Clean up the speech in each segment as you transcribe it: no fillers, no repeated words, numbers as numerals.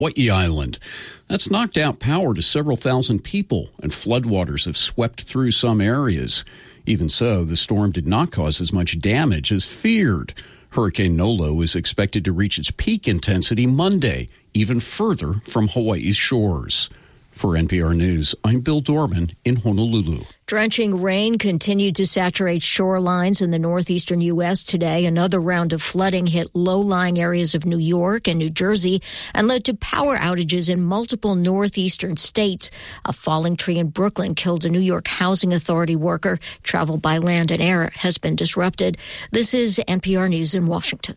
Hawaii Island. That's knocked out power to several thousand people, and floodwaters have swept through some areas. Even so, the storm did not cause as much damage as feared. Hurricane Nolo is expected to reach its peak intensity Monday, even further from Hawaii's shores. For NPR News, I'm Bill Dorman in Honolulu. Drenching rain continued to saturate shorelines in the northeastern U.S. today. Another round of flooding hit low-lying areas of New York and New Jersey and led to power outages in multiple northeastern states. A falling tree in Brooklyn killed a New York Housing Authority worker. Travel by land and air has been disrupted. This is NPR News in Washington.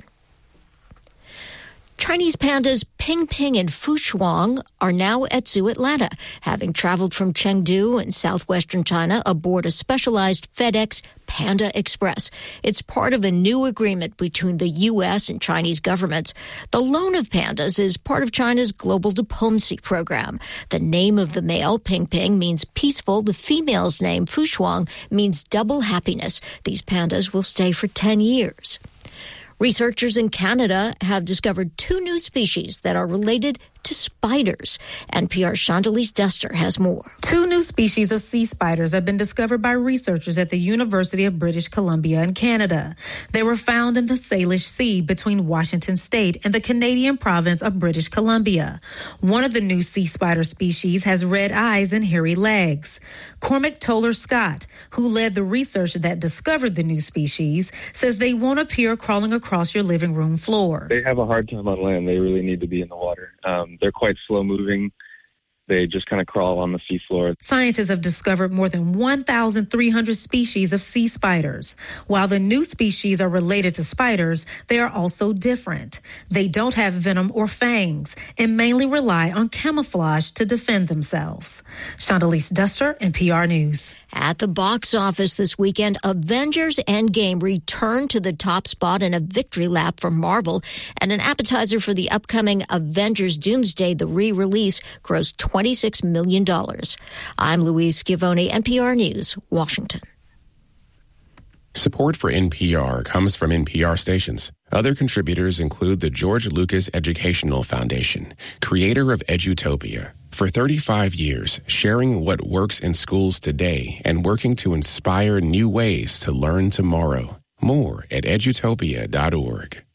Chinese pandas Ping Ping and Fushuang are now at Zoo Atlanta, having traveled from Chengdu in southwestern China aboard a specialized FedEx Panda Express. It's part of a new agreement between the U.S. and Chinese governments. The loan of pandas is part of China's global diplomacy program. The name of the male, Ping Ping, means peaceful. The female's name, Fushuang, means double happiness. These pandas will stay for 10 years. Researchers in Canada have discovered 2 new species that are related to spiders. NPR's Chandalise Duster has more. 2 new species of sea spiders have been discovered by researchers at the University of British Columbia in Canada. They were found in the Salish Sea between Washington State and the Canadian province of British Columbia. One of the new sea spider species has red eyes and hairy legs. Cormac Toller Scott, who led the research that discovered the new species, says they won't appear crawling across your living room floor. They have a hard time on land. They really need to be in the water. They're quite slow moving. They just kind of crawl on the seafloor. Scientists have discovered more than 1,300 species of sea spiders. While the new species are related to spiders, they are also different. They don't have venom or fangs and mainly rely on camouflage to defend themselves. Chandalise Duster, NPR News. At the box office this weekend, Avengers Endgame returned to the top spot in a victory lap for Marvel, and an appetizer for the upcoming Avengers Doomsday, the re-release, grossed $26 million. I'm Louise Schiavone, NPR News, Washington. Support for NPR comes from NPR stations. Other contributors include the George Lucas Educational Foundation, creator of Edutopia. For 35 years, sharing what works in schools today and working to inspire new ways to learn tomorrow. More at edutopia.org.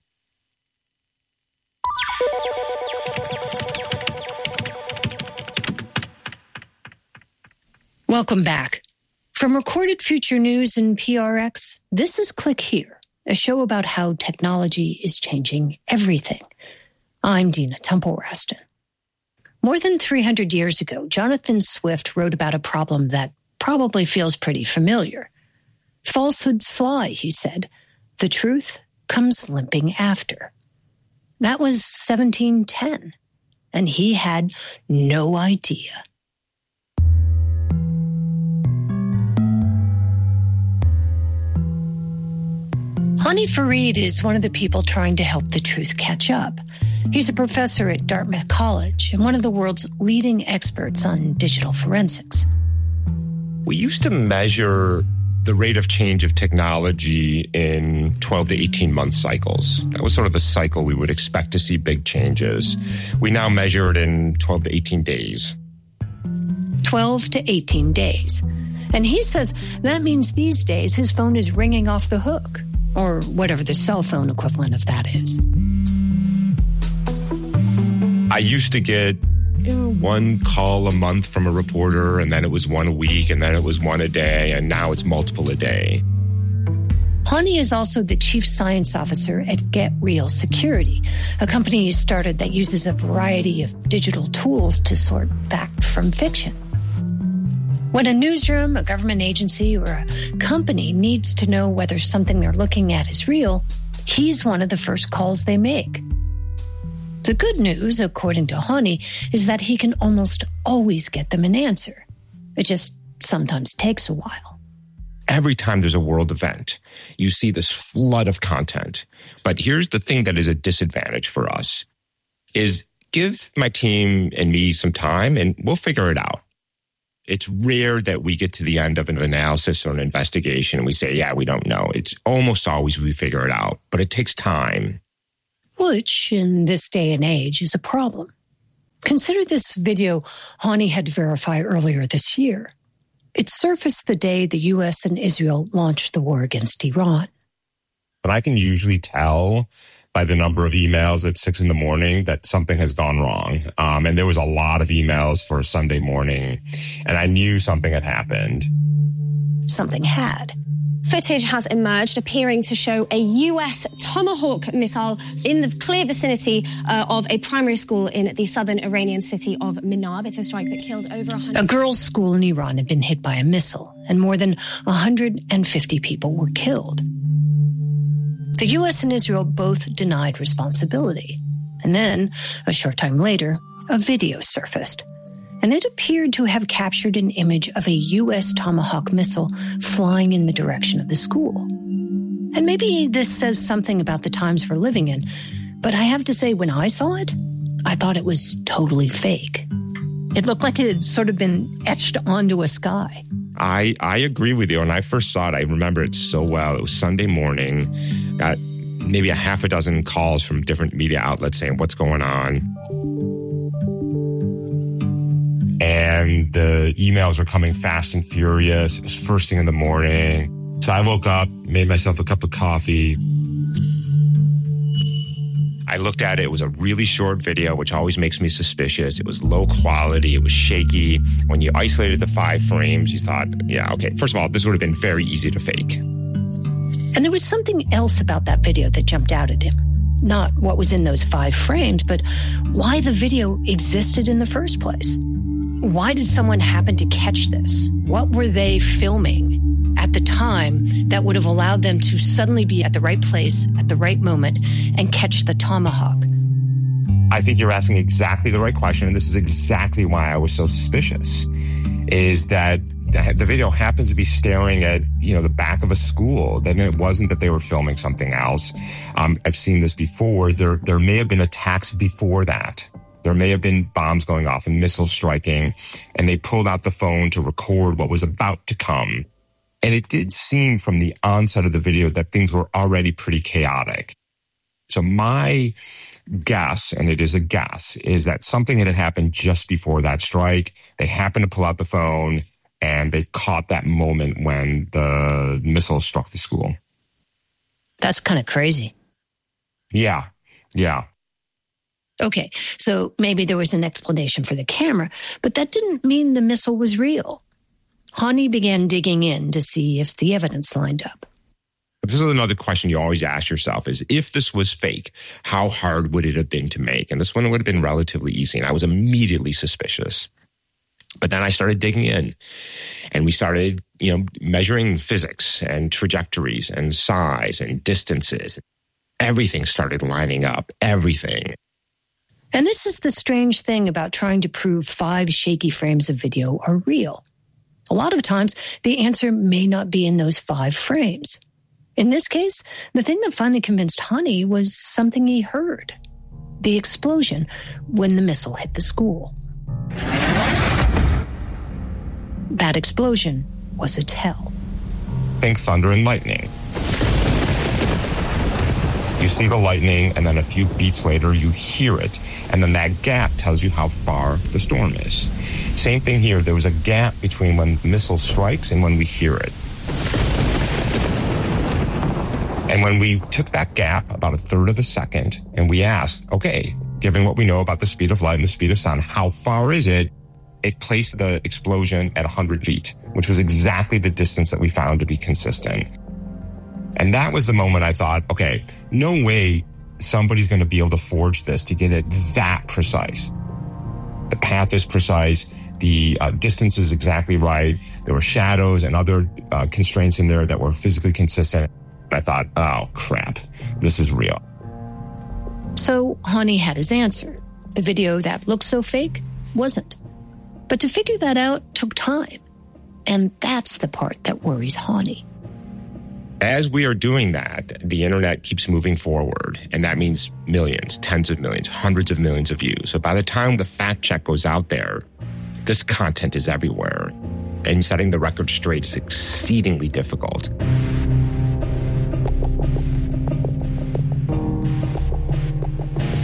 Welcome back. From Recorded Future News and PRX, this is Click Here, a show about how technology is changing everything. I'm Dina Temple-Raston. More than 300 years ago, Jonathan Swift wrote about a problem that probably feels pretty familiar. Falsehoods fly, he said. The truth comes limping after. That was 1710, and he had no idea. Hani Farid is one of the people trying to help the truth catch up. He's a professor at Dartmouth College and one of the world's leading experts on digital forensics. We used to measure the rate of change of technology in 12 to 18 month cycles. That was sort of the cycle we would expect to see big changes. We now measure it in 12 to 18 days. 12 to 18 days. And he says that means these days his phone is ringing off the hook, or whatever the cell phone equivalent of that is. I used to get one call a month from a reporter, and then it was one a week, and then it was one a day, and now it's multiple a day. Hani is also the chief science officer at Get Real Security, a company he started that uses a variety of digital tools to sort fact from fiction. When a newsroom, a government agency, or a company needs to know whether something they're looking at is real, he's one of the first calls they make. The good news, according to Hani, is that he can almost always get them an answer. It just sometimes takes a while. Every time there's a world event, you see this flood of content. But here's the thing that is a disadvantage for us, is give my team and me some time and we'll figure it out. It's rare that we get to the end of an analysis or an investigation and we say, yeah, we don't know. It's almost always we figure it out, but it takes time. Which, in this day and age, is a problem. Consider this video Hani had to verify earlier this year. It surfaced the day the U.S. and Israel launched the war against Iran. But I can usually tell by the number of emails at 6 a.m. that something has gone wrong. And there was a lot of emails for a Sunday morning, and I knew something had happened. Something had. Footage has emerged appearing to show a U.S. Tomahawk missile in the clear vicinity of a primary school in the southern Iranian city of Minab. It's a strike that killed over 100... A girls' school in Iran had been hit by a missile, and more than 150 people were killed. The U.S. and Israel both denied responsibility. And then, a short time later, a video surfaced. And it appeared to have captured an image of a U.S. Tomahawk missile flying in the direction of the school. And maybe this says something about the times we're living in, but I have to say, when I saw it, I thought it was totally fake. It looked like it had sort of been etched onto a sky. I agree with you. When I first saw it, I remember it so well. It was Sunday morning. Got maybe a half a dozen calls from different media outlets saying, what's going on? And the emails are coming fast and furious. It was first thing in the morning. So I woke up, made myself a cup of coffee. I looked at it. It was a really short video, which always makes me suspicious. It was low quality. It was shaky. When you isolated the 5 frames, you thought, yeah, okay. First of all, this would have been very easy to fake. And there was something else about that video that jumped out at him. Not what was in those 5 frames, but why the video existed in the first place. Why did someone happen to catch this? What were they filming at the time that would have allowed them to suddenly be at the right place at the right moment and catch the Tomahawk? I think you're asking exactly the right question, and this is exactly why I was so suspicious, is that the video happens to be staring at, the back of a school. Then it wasn't that they were filming something else. I've seen this before. There may have been attacks before that. There may have been bombs going off and missiles striking, and they pulled out the phone to record what was about to come. And it did seem from the onset of the video that things were already pretty chaotic. So my guess, and it is a guess, is that something had happened just before that strike. They happened to pull out the phone, and they caught that moment when the missile struck the school. That's kind of crazy. Yeah. Okay, so maybe there was an explanation for the camera, but that didn't mean the missile was real. Hani began digging in to see if the evidence lined up. This is another question you always ask yourself is, if this was fake, how hard would it have been to make? And this one would have been relatively easy, and I was immediately suspicious. But then I started digging in, and we started, measuring physics and trajectories and size and distances. Everything started lining up, everything. And this is the strange thing about trying to prove 5 shaky frames of video are real. A lot of times, the answer may not be in those 5 frames. In this case, the thing that finally convinced Hani was something he heard. The explosion when the missile hit the school. That explosion was a tell. Think thunder and lightning. You see the lightning, and then a few beats later, you hear it. And then that gap tells you how far the storm is. Same thing here. There was a gap between when the missile strikes and when we hear it. And when we took that gap, about 1/3 of a second, and we asked, okay, given what we know about the speed of light and the speed of sound, how far is it? It placed the explosion at 100 feet, which was exactly the distance that we found to be consistent. And that was the moment I thought, okay, no way somebody's going to be able to forge this to get it that precise. The path is precise. The distance is exactly right. There were shadows and other constraints in there that were physically consistent. I thought, oh, crap, this is real. So Hani had his answer. The video that looked so fake wasn't. But to figure that out took time. And that's the part that worries Hani. As we are doing that, the internet keeps moving forward, and that means millions, tens of millions, hundreds of millions of views. So by the time the fact check goes out there, this content is everywhere, and setting the record straight is exceedingly difficult.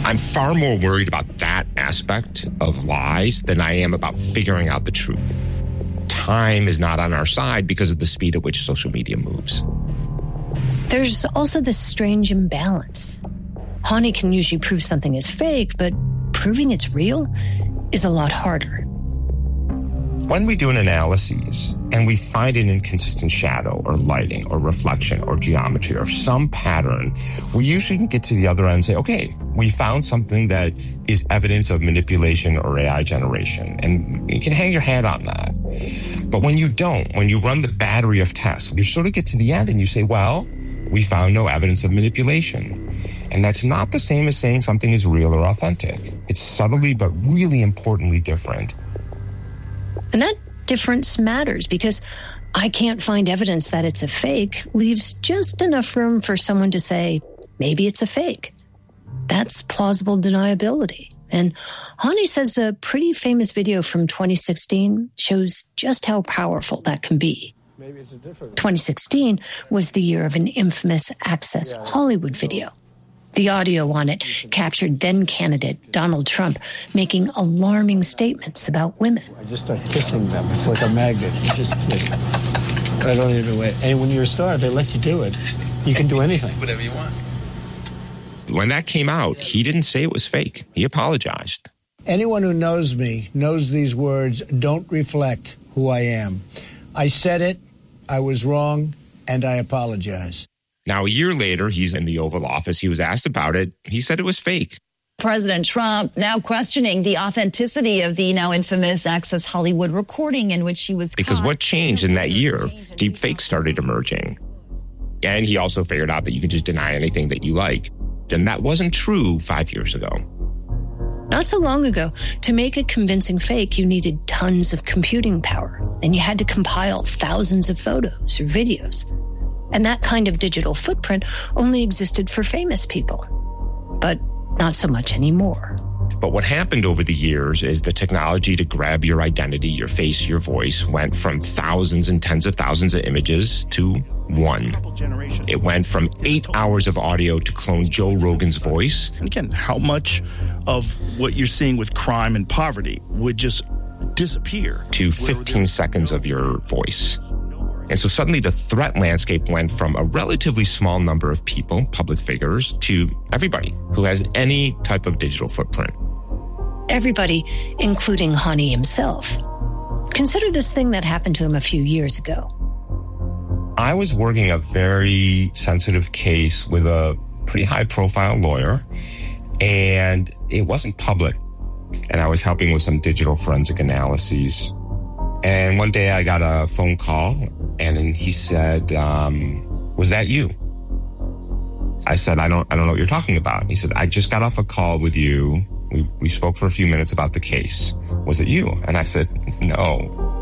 I'm far more worried about that aspect of lies than I am about figuring out the truth. Time is not on our side because of the speed at which social media moves. There's also this strange imbalance. Hani can usually prove something is fake, but proving it's real is a lot harder. When we do an analysis and we find an inconsistent shadow or lighting or reflection or geometry or some pattern, we usually can get to the other end and say, okay, we found something that is evidence of manipulation or AI generation. And you can hang your hat on that. But when you don't, when you run the battery of tests, you sort of get to the end and you say, well, we found no evidence of manipulation. And that's not the same as saying something is real or authentic. It's subtly but really importantly different. And that difference matters because I can't find evidence that it's a fake leaves just enough room for someone to say, maybe it's a fake. That's plausible deniability. And Hani says a pretty famous video from 2016 shows just how powerful that can be. 2016 was the year of an infamous Access Hollywood video. The audio on it captured then-candidate Donald Trump making alarming statements about women. I just start kissing them. It's like a magnet. You just kiss. I don't even wait. And when you're a star, they let you do it. You can do anything. Whatever you want. When that came out, he didn't say it was fake. He apologized. Anyone who knows me knows these words don't reflect who I am. I said it, I was wrong, and I apologize. Now, a year later, he's in the Oval Office. He was asked about it. He said it was fake. President Trump now questioning the authenticity of the now infamous Access Hollywood recording in which she was caught. Because what changed in that year? Deep fakes started emerging. And he also figured out that you could just deny anything that you like. And that wasn't true 5 years ago. Not so long ago, to make a convincing fake, you needed tons of computing power. And you had to compile thousands of photos or videos. And that kind of digital footprint only existed for famous people. But not so much anymore. But what happened over the years is the technology to grab your identity, your face, your voice went from thousands and tens of thousands of images to one. It went from 8 hours of audio to clone Joe Rogan's voice. And again, how much of what you're seeing with crime and poverty would just disappear? To 15 seconds of your voice. And so suddenly the threat landscape went from a relatively small number of people, public figures, to everybody who has any type of digital footprint. Everybody, including Hani himself. Consider this thing that happened to him a few years ago. I was working a very sensitive case with a pretty high-profile lawyer, and it wasn't public. And I was helping with some digital forensic analyses. And one day I got a phone call, and then he said, was that you? I said, I don't know what you're talking about. He said, I just got off a call with you. We spoke for a few minutes about the case. Was it you? And I said, no.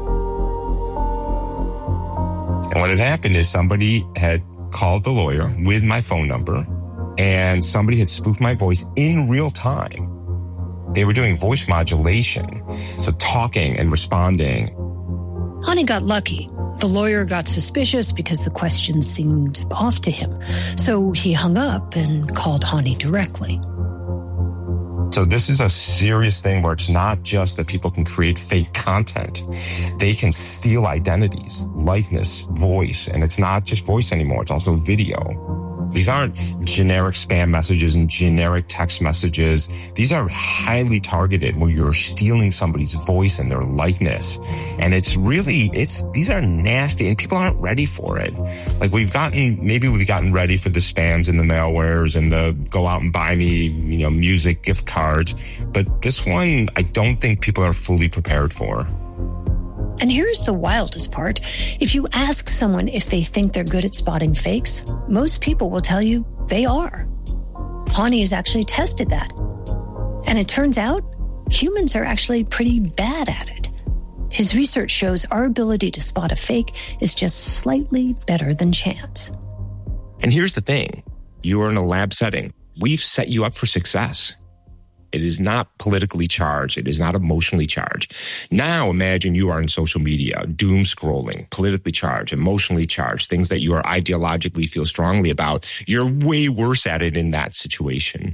And what had happened is somebody had called the lawyer with my phone number, and somebody had spoofed my voice in real time. They were doing voice modulation, so talking and responding. Hani got lucky. The lawyer got suspicious because the questions seemed off to him. So he hung up and called Hani directly. So this is a serious thing where it's not just that people can create fake content. They can steal identities, likeness, voice, and it's not just voice anymore. It's also video. These aren't generic spam messages and generic text messages. These are highly targeted where you're stealing somebody's voice and their likeness. And these are nasty and people aren't ready for it. Like maybe we've gotten ready for the spams and the malwares and the go out and buy me, music gift cards. But this one, I don't think people are fully prepared for. And here's the wildest part. If you ask someone if they think they're good at spotting fakes, most people will tell you they are. Hani has actually tested that. And it turns out humans are actually pretty bad at it. His research shows our ability to spot a fake is just slightly better than chance. And here's the thing. You are in a lab setting. We've set you up for success. It is not politically charged. It is not emotionally charged. Now imagine you are in social media, doom scrolling, politically charged, emotionally charged, things that you are ideologically feel strongly about. You're way worse at it in that situation.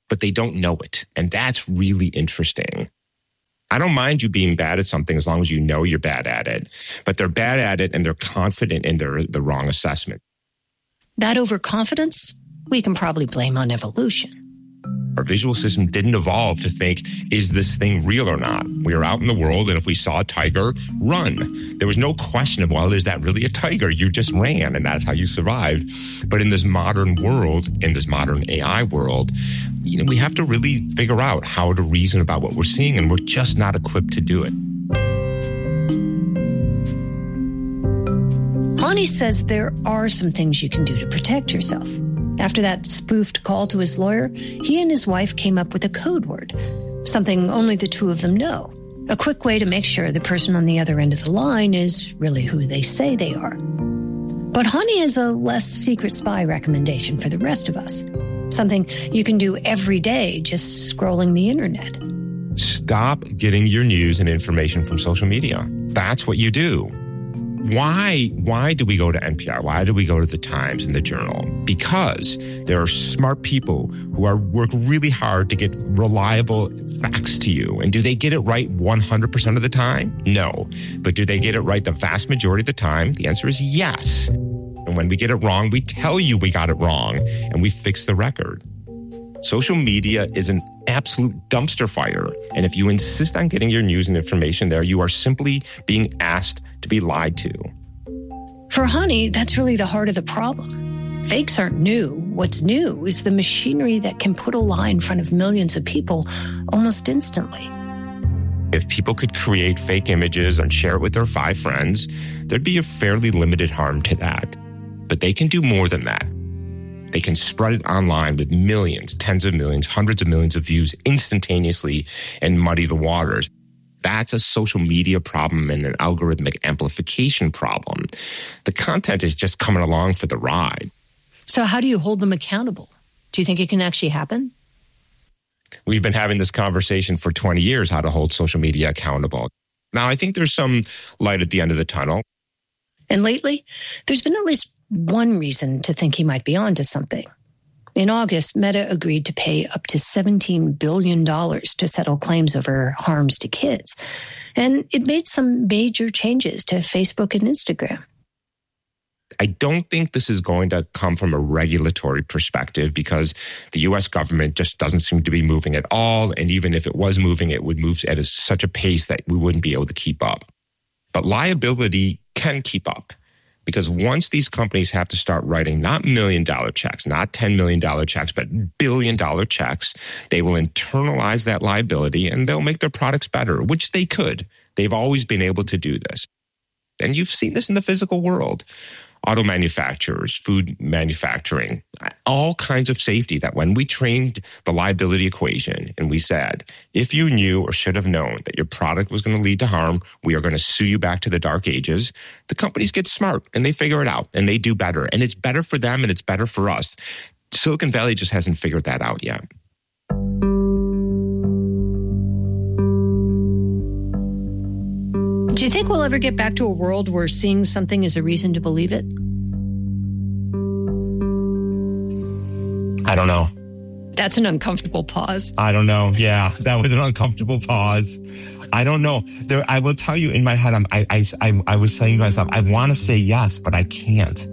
but they don't know it. And that's really interesting. I don't mind you being bad at something as long as you know you're bad at it. But they're bad at it and they're confident in the wrong assessment. That overconfidence, we can probably blame on evolution. Our visual system didn't evolve to think, is this thing real or not? We were out in the world, and if we saw a tiger, run. There was no question of, well, is that really a tiger? You just ran, and that's how you survived. But in this modern world, in this modern AI world, we have to really figure out how to reason about what we're seeing, and we're just not equipped to do it. Hani says there are some things you can do to protect yourself. After that spoofed call to his lawyer, he and his wife came up with a code word, something only the two of them know. A quick way to make sure the person on the other end of the line is really who they say they are. But Hani has a less secret spy recommendation for the rest of us. Something you can do every day just scrolling the internet. Stop getting your news and information from social media. That's what you do. Why do we go to NPR? Why do we go to the Times and the Journal? Because there are smart people who work really hard to get reliable facts to you. And do they get it right 100% of the time? No. But do they get it right the vast majority of the time? The answer is yes. And when we get it wrong, we tell you we got it wrong and we fix the record. Social media is an absolute dumpster fire. And if you insist on getting your news and information there, you are simply being asked to be lied to. For Hani, that's really the heart of the problem. Fakes aren't new. What's new is the machinery that can put a lie in front of millions of people almost instantly. If people could create fake images and share it with their 5 friends, there'd be a fairly limited harm to that. But they can do more than that. They can spread it online with millions, tens of millions, hundreds of millions of views instantaneously and muddy the waters. That's a social media problem and an algorithmic amplification problem. The content is just coming along for the ride. So how do you hold them accountable? Do you think it can actually happen? We've been having this conversation for 20 years, how to hold social media accountable. Now, I think there's some light at the end of the tunnel. And lately, there's been at least one reason to think he might be onto something. In August, Meta agreed to pay up to $17 billion to settle claims over harms to kids. And it made some major changes to Facebook and Instagram. I don't think this is going to come from a regulatory perspective because the U.S. government just doesn't seem to be moving at all. And even if it was moving, it would move at such a pace that we wouldn't be able to keep up. But liability can keep up. Because once these companies have to start writing not $1 million checks, not $10 million checks, but $1 billion checks, they will internalize that liability and they'll make their products better, which they could. They've always been able to do this. And you've seen this in the physical world. Auto manufacturers, food manufacturing, all kinds of safety that when we trained the liability equation and we said, if you knew or should have known that your product was going to lead to harm, we are going to sue you back to the dark ages, the companies get smart and they figure it out and they do better. And it's better for them and it's better for us. Silicon Valley just hasn't figured that out yet. Do you think we'll ever get back to a world where seeing something is a reason to believe it? I don't know. That's an uncomfortable pause. I don't know. Yeah, that was an uncomfortable pause. I don't know. I will tell you in my head, I was saying to myself, I want to say yes, but I can't.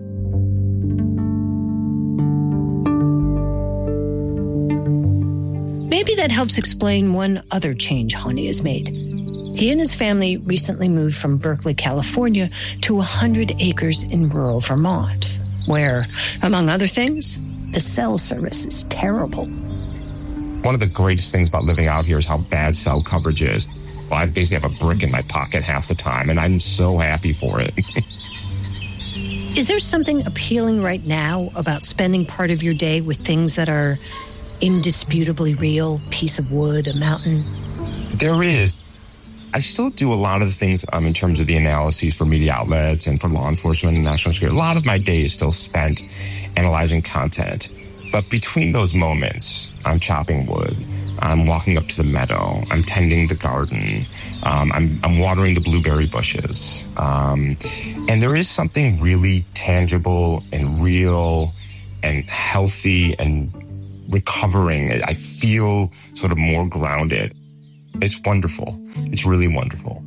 Maybe that helps explain one other change Hani has made. He and his family recently moved from Berkeley, California to 100 acres in rural Vermont, where, among other things, the cell service is terrible. One of the greatest things about living out here is how bad cell coverage is. Well, I basically have a brick in my pocket half the time, and I'm so happy for it. Is there something appealing right now about spending part of your day with things that are indisputably real? Piece of wood, a mountain? There is. I still do a lot of the things in terms of the analyses for media outlets and for law enforcement and national security. A lot of my day is still spent analyzing content. But between those moments, I'm chopping wood. I'm walking up to the meadow. I'm tending the garden. I'm watering the blueberry bushes. And there is something really tangible and real and healthy and recovering. I feel sort of more grounded. It's wonderful. It's really wonderful.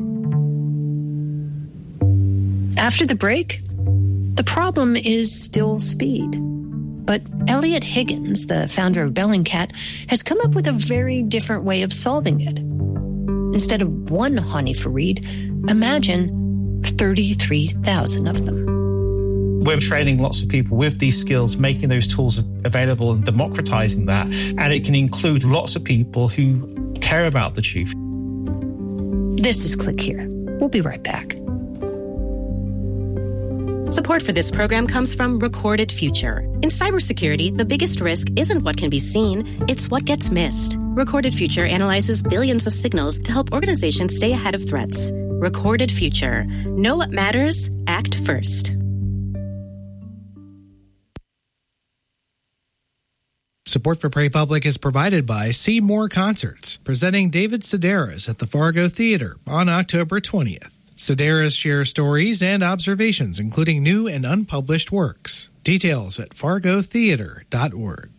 After the break, the problem is still speed. But Eliot Higgins, the founder of Bellingcat, has come up with a very different way of solving it. Instead of one Hany Farid, imagine 33,000 of them. We're training lots of people with these skills, making those tools available and democratizing that. And it can include lots of people who care about the truth. This is Click Here. We'll be right back. Support for this program comes from Recorded Future. In cybersecurity, the biggest risk isn't what can be seen, it's what gets missed. Recorded Future analyzes billions of signals to help organizations stay ahead of threats. Recorded Future. Know what matters, act first. Support for Prairie Public is provided by See More Concerts, presenting David Sedaris at the Fargo Theater on October 20th. Sedaris shares stories and observations, including new and unpublished works. Details at fargotheater.org.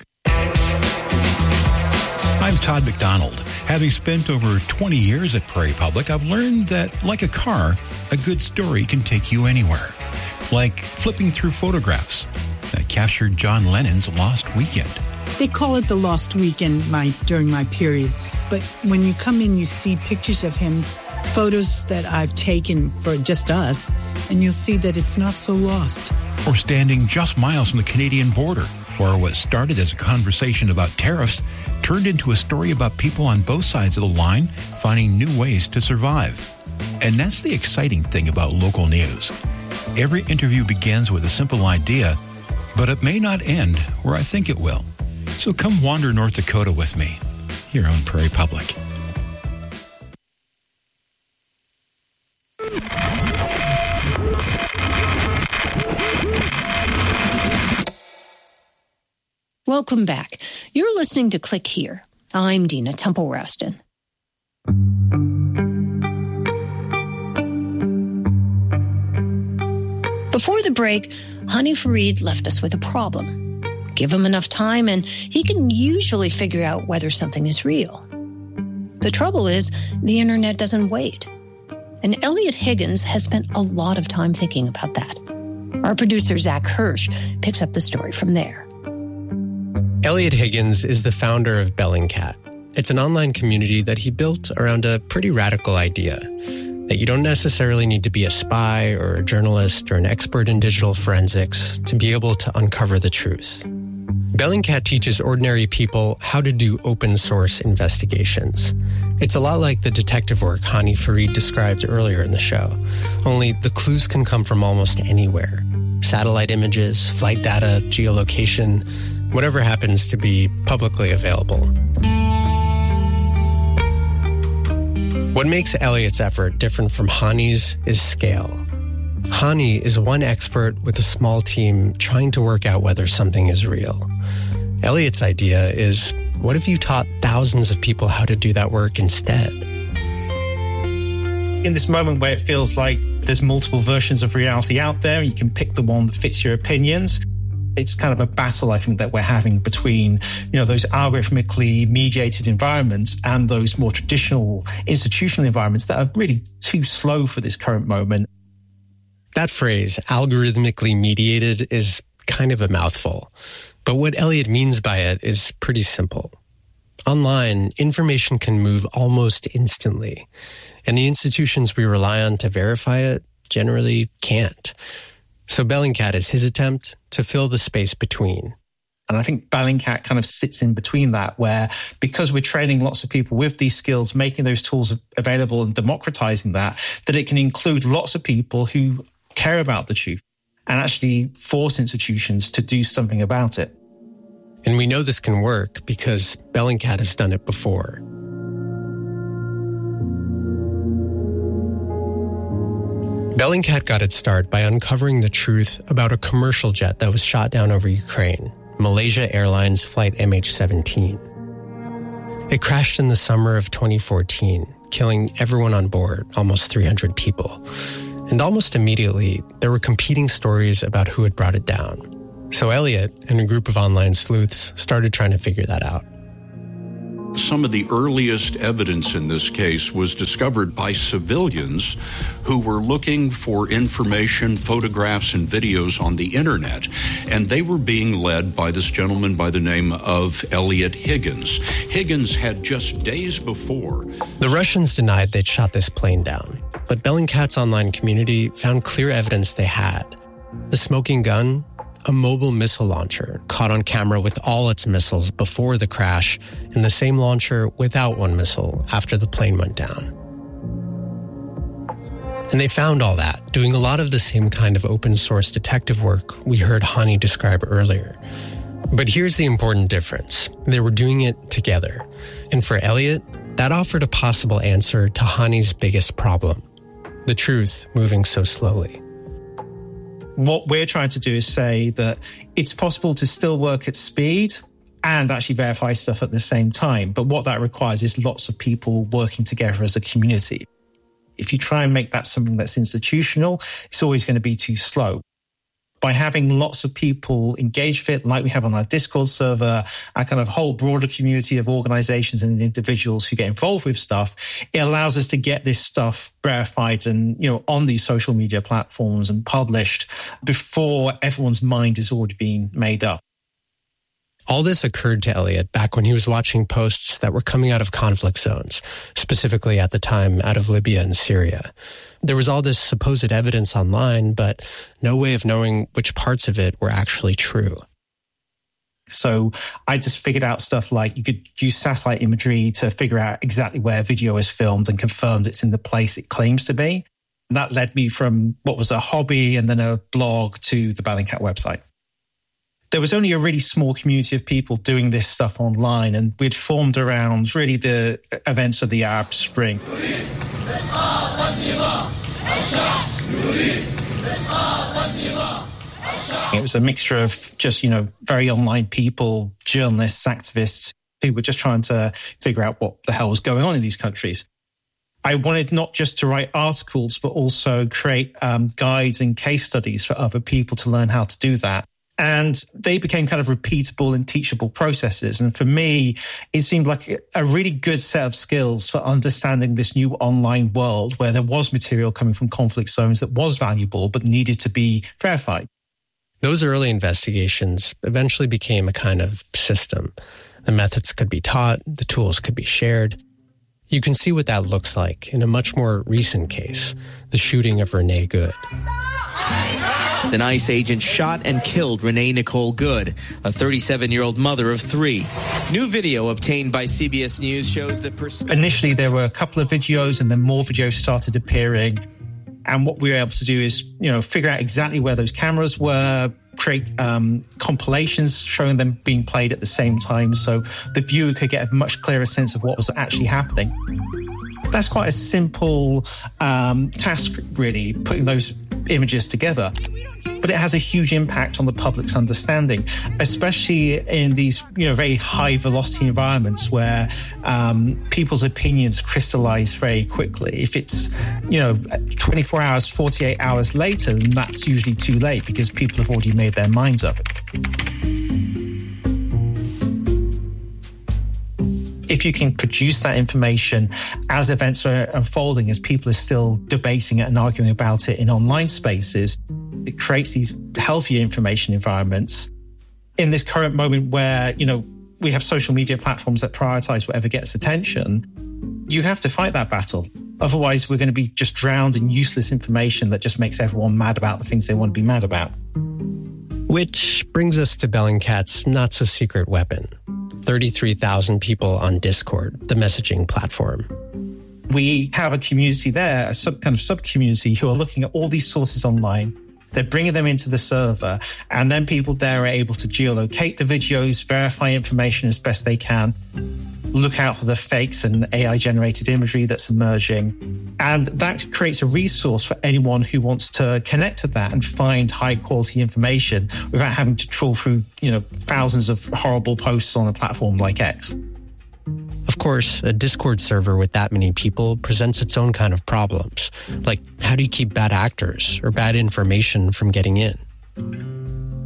I'm Todd McDonald. Having spent over 20 years at Prairie Public, I've learned that, like a car, a good story can take you anywhere. Like flipping through photographs that captured John Lennon's Lost Weekend. They call it the Lost Weekend during my period. But when you come in, you see pictures of him, photos that I've taken for just us, and you'll see that it's not so lost. Or standing just miles from the Canadian border, where what started as a conversation about tariffs turned into a story about people on both sides of the line finding new ways to survive. And that's the exciting thing about local news. Every interview begins with a simple idea, but it may not end where I think it will. So come wander North Dakota with me, here on Prairie Public. Welcome back. You're listening to Click Here. I'm Dina Temple-Raston. Before the break, Hany Farid left us with a problem. Give him enough time and he can usually figure out whether something is real. The trouble is, the internet doesn't wait. And Eliot Higgins has spent a lot of time thinking about that. Our producer, Zach Hirsch, picks up the story from there. Eliot Higgins is the founder of Bellingcat. It's an online community that he built around a pretty radical idea that you don't necessarily need to be a spy or a journalist or an expert in digital forensics to be able to uncover the truth. Bellingcat teaches ordinary people how to do open source investigations. It's a lot like the detective work Hany Farid described earlier in the show, only the clues can come from almost anywhere. Satellite images, flight data, geolocation, whatever happens to be publicly available. What makes Eliot's effort different from Hany's is scale. Hany is one expert with a small team trying to work out whether something is real. Eliot's idea is, what if you taught thousands of people how to do that work instead? In this moment where it feels like there's multiple versions of reality out there and you can pick the one that fits your opinions, it's kind of a battle, I think, that we're having between, those algorithmically mediated environments and those more traditional institutional environments that are really too slow for this current moment. That phrase, algorithmically mediated, is kind of a mouthful. But what Eliot means by it is pretty simple. Online, information can move almost instantly, and the institutions we rely on to verify it generally can't. So Bellingcat is his attempt to fill the space between. And I think Bellingcat kind of sits in between that, where because we're training lots of people with these skills, making those tools available and democratizing that it can include lots of people who care about the truth and actually force institutions to do something about it. And we know this can work because Bellingcat has done it before. Bellingcat got its start by uncovering the truth about a commercial jet that was shot down over Ukraine, Malaysia Airlines Flight MH17. It crashed in the summer of 2014, killing everyone on board, almost 300 people. And almost immediately, there were competing stories about who had brought it down. So Elliot and a group of online sleuths started trying to figure that out. Some of the earliest evidence in this case was discovered by civilians who were looking for information, photographs, and videos on the internet. And they were being led by this gentleman by the name of Elliot Higgins. Higgins had just days before. The Russians denied they'd shot this plane down, but Bellingcat's online community found clear evidence they had. The smoking gun, a mobile missile launcher caught on camera with all its missiles before the crash, and the same launcher without one missile after the plane went down. And they found all that, doing a lot of the same kind of open source detective work we heard Hani describe earlier. But here's the important difference. They were doing it together. And for Elliot, that offered a possible answer to Hani's biggest problem: the truth moving so slowly. What we're trying to do is say that it's possible to still work at speed and actually verify stuff at the same time. But what that requires is lots of people working together as a community. If you try and make that something that's institutional, it's always going to be too slow. By having lots of people engage with it, like we have on our Discord server, our kind of whole broader community of organizations and individuals who get involved with stuff, it allows us to get this stuff verified and, on these social media platforms and published before everyone's mind is already being made up. All this occurred to Elliot back when he was watching posts that were coming out of conflict zones, specifically at the time out of Libya and Syria. There was all this supposed evidence online, but no way of knowing which parts of it were actually true. So I just figured out stuff like you could use satellite imagery to figure out exactly where video is filmed and confirmed it's in the place it claims to be. And that led me from what was a hobby and then a blog to the Bellingcat website. There was only a really small community of people doing this stuff online, and we'd formed around really the events of the Arab Spring. It was a mixture of just, very online people, journalists, activists, who were just trying to figure out what the hell was going on in these countries. I wanted not just to write articles, but also create guides and case studies for other people to learn how to do that. And they became kind of repeatable and teachable processes. And for me, it seemed like a really good set of skills for understanding this new online world where there was material coming from conflict zones that was valuable but needed to be verified. Those early investigations eventually became a kind of system. The methods could be taught, the tools could be shared. You can see what that looks like in a much more recent case, the shooting of Renee Good. The NICE agent shot and killed Renee Nicole Good, a 37-year-old mother of 3. New video obtained by CBS News shows that initially there were a couple of videos and then more videos started appearing. And what we were able to do is, figure out exactly where those cameras were, create compilations showing them being played at the same time so the viewer could get a much clearer sense of what was actually happening. That's quite a simple task, really, putting those images together. But it has a huge impact on the public's understanding, especially in these, very high velocity environments where people's opinions crystallize very quickly. If it's, 24 hours, 48 hours later, then that's usually too late because people have already made their minds up. If you can produce that information as events are unfolding, as people are still debating it and arguing about it in online spaces, it creates these healthier information environments. In this current moment where, we have social media platforms that prioritize whatever gets attention, you have to fight that battle. Otherwise, we're going to be just drowned in useless information that just makes everyone mad about the things they want to be mad about. Which brings us to Bellingcat's not-so-secret weapon. 33,000 people on Discord, the messaging platform. We have a community there, a sub-community who are looking at all these sources online. They're bringing them into the server, and then people there are able to geolocate the videos, verify information as best they can, look out for the fakes and AI-generated imagery that's emerging. And that creates a resource for anyone who wants to connect to that and find high-quality information without having to trawl through, thousands of horrible posts on a platform like X. Of course, a Discord server with that many people presents its own kind of problems. Like, how do you keep bad actors or bad information from getting in?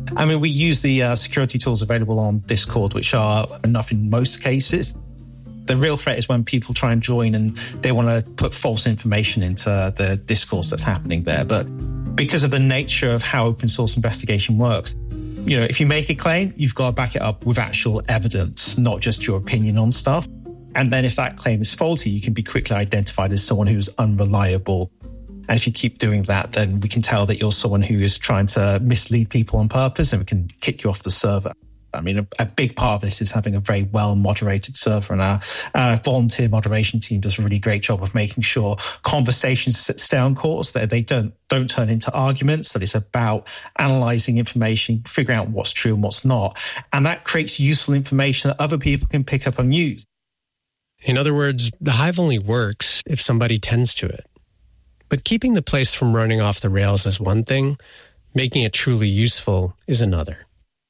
I mean, we use the security tools available on Discord, which are enough in most cases. The real threat is when people try and join and they want to put false information into the discourse that's happening there. But because of the nature of how open source investigation works, if you make a claim, you've got to back it up with actual evidence, not just your opinion on stuff. And then if that claim is faulty, you can be quickly identified as someone who's unreliable. And if you keep doing that, then we can tell that you're someone who is trying to mislead people on purpose, and we can kick you off the server. I mean, a big part of this is having a very well-moderated server, and our volunteer moderation team does a really great job of making sure conversations stay on course, that they don't turn into arguments, that it's about analysing information, figuring out what's true and what's not. And that creates useful information that other people can pick up and use. In other words, the Hive only works if somebody tends to it. But keeping the place from running off the rails is one thing, making it truly useful is another.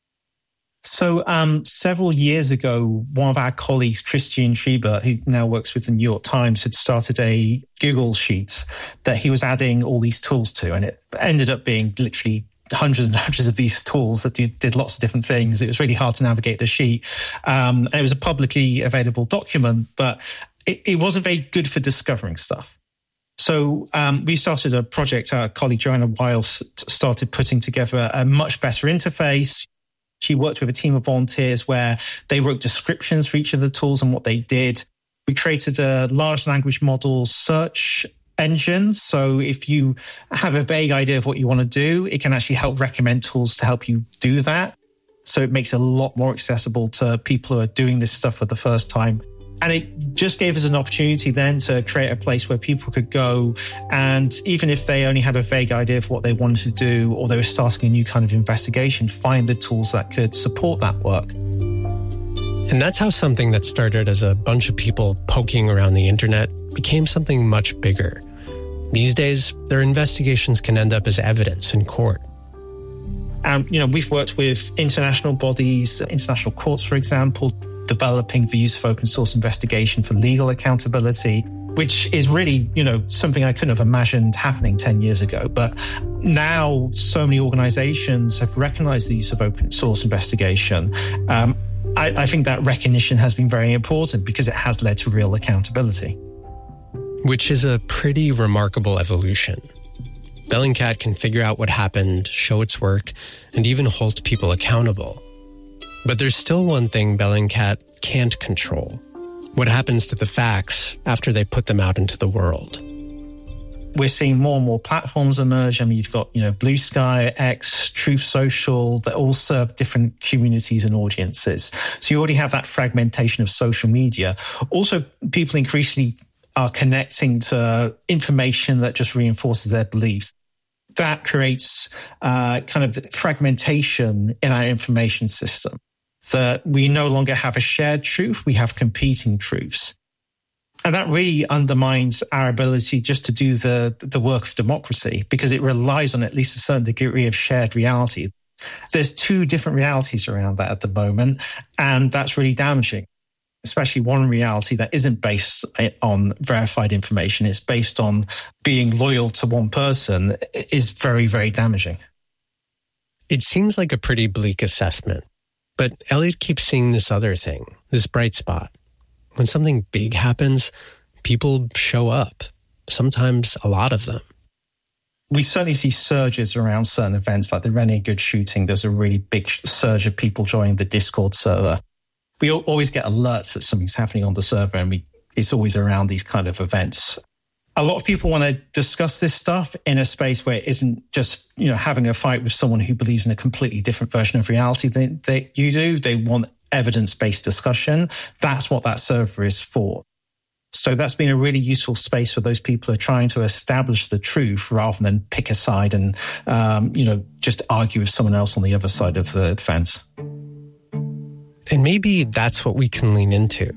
So several years ago, one of our colleagues, Christian Schreiber, who now works with the New York Times, had started a Google Sheets that he was adding all these tools to. And it ended up being literally hundreds and hundreds of these tools that did lots of different things. It was really hard to navigate the sheet. And it was a publicly available document, but it wasn't very good for discovering stuff. So we started a project. Our colleague Joanna Wiles started putting together a much better interface. She worked with a team of volunteers where they wrote descriptions for each of the tools and what they did. We created a large language model search engine. So if you have a vague idea of what you want to do, it can actually help recommend tools to help you do that. So it makes it a lot more accessible to people who are doing this stuff for the first time. And it just gave us an opportunity then to create a place where people could go, and even if they only had a vague idea of what they wanted to do, or they were starting a new kind of investigation, find the tools that could support that work. And that's how something that started as a bunch of people poking around the internet became something much bigger. These days, their investigations can end up as evidence in court. And, we've worked with international bodies, international courts, for example, developing the use of open source investigation for legal accountability, which is really, something I couldn't have imagined happening 10 years ago. But now so many organizations have recognized the use of open source investigation. I think that recognition has been very important because it has led to real accountability. Which is a pretty remarkable evolution. Bellingcat can figure out what happened, show its work, and even hold people accountable. But there's still one thing Bellingcat can't control. What happens to the facts after they put them out into the world? We're seeing more and more platforms emerge. I mean, you've got, Blue Sky, X, Truth Social, that all serve different communities and audiences. So you already have that fragmentation of social media. Also, people increasingly are connecting to information that just reinforces their beliefs. That creates kind of fragmentation in our information system, that we no longer have a shared truth, we have competing truths. And that really undermines our ability just to do the work of democracy, because it relies on at least a certain degree of shared reality. There's two different realities around that at the moment, and that's really damaging. Especially one reality that isn't based on verified information, it's based on being loyal to one person, is very, very damaging. It seems like a pretty bleak assessment, but Elliot keeps seeing this other thing, this bright spot. When something big happens, people show up, sometimes a lot of them. We certainly see surges around certain events, like the Rene Good shooting. There's a really big surge of people joining the Discord server. We always get alerts that something's happening on the server, and it's always around these kind of events. A lot of people want to discuss this stuff in a space where it isn't just, having a fight with someone who believes in a completely different version of reality than you do. They want evidence-based discussion. That's what that server is for. So that's been a really useful space for those people who are trying to establish the truth rather than pick a side and, just argue with someone else on the other side of the fence. And maybe that's what we can lean into.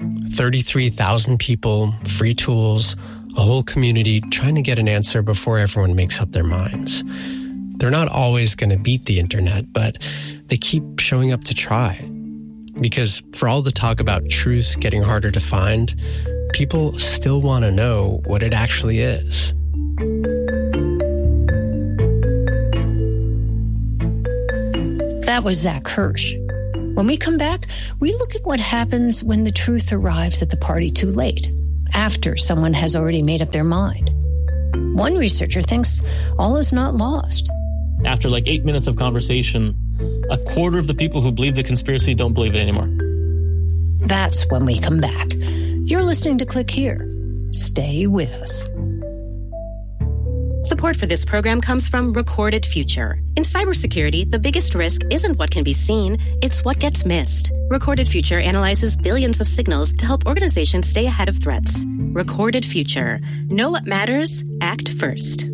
33,000 people, free tools, a whole community trying to get an answer before everyone makes up their minds. They're not always going to beat the internet, but they keep showing up to try. Because for all the talk about truth getting harder to find, people still want to know what it actually is. That was Zach Hirsch. When we come back, we look at what happens when the truth arrives at the party too late, after someone has already made up their mind. One researcher thinks all is not lost. After like 8 minutes of conversation, a quarter of the people who believe the conspiracy don't believe it anymore. That's when we come back. You're listening to Click Here. Stay with us. Support for this program comes from Recorded Future. In cybersecurity, the biggest risk isn't what can be seen, it's what gets missed. Recorded Future analyzes billions of signals to help organizations stay ahead of threats. Recorded Future. Know what matters? Act first.